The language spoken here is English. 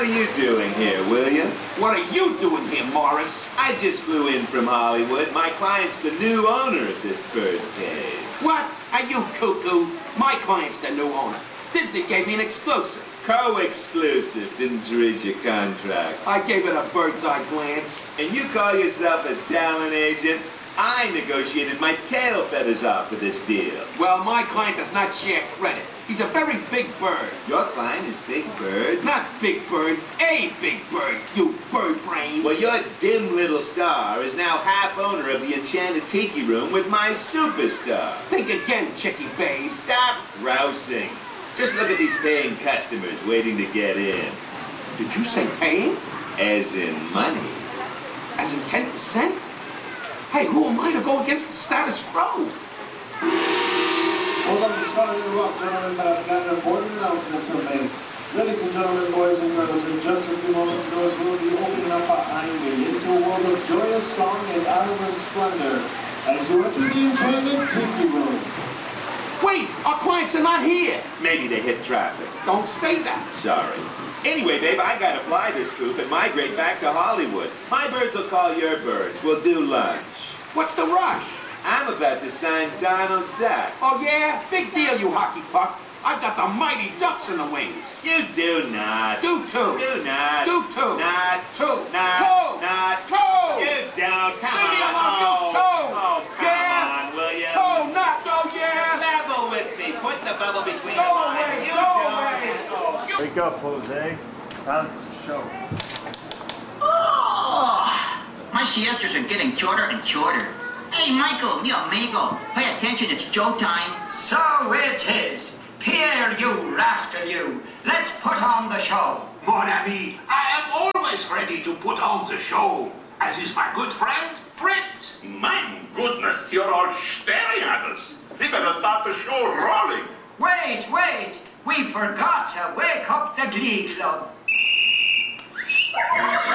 you doing here, William? What are you doing here, Morris? I just flew in from Hollywood. My client's the new owner of this birdcage. What? Are you cuckoo? My client's the new owner. Disney gave me an exclusive. Co-exclusive. Didn't you read your contract? I gave it a bird's eye glance. And you call yourself a talent agent? I negotiated my tail feathers off for this deal. Well, my client does not share credit. He's a very big bird. Your client is Big Bird? Not Big Bird, a big bird, you bird brain. Well, your dim little star is now half owner of the Enchanted Tiki Room with my superstar. Think again, Chicky Bays. Stop grousing. Just look at these paying customers waiting to get in. Did you say paying? As in money. As in 10%? Hey, who am I to go against the status quo? Hold on, sorry to interrupt, gentlemen, but I've got an important announcement to make. Ladies and gentlemen, boys and girls, in just a few moments, doors will be opening up behind me into a world of joyous song and island splendor as you enter the Enchanted Tiki Room. Wait, our clients are not here. Maybe they hit traffic. Don't say that. Sorry. Anyway, babe, I gotta fly this group and migrate back to Hollywood. My birds will call your birds. We'll do lunch. What's the rush? I'm about to sign Donald Duck. Oh, yeah? Big deal, you hockey puck. I've got the mighty ducks in the wings. You do not. Do too. Do not. Do too. Not. Two. Not. Two. Not. Two. You don't. Come Leave me on. alone, you two. Oh, come Yeah. on, William. Two, not, oh, yeah. Level with me. Put the bubble between Go the lines. away, You go don't. away. Wake up, Jose. Time for the show. Oh, my siestas are getting shorter and shorter. Hey, Michael, mi amigo, pay attention, it's showtime. So it is. Pierre, you rascal, you. Let's put on the show. Mon ami, I am always ready to put on the show, as is my good friend, Fritz. My goodness, you're all staring at us. We better start the show rolling. Wait. We forgot to wake up the Glee Club.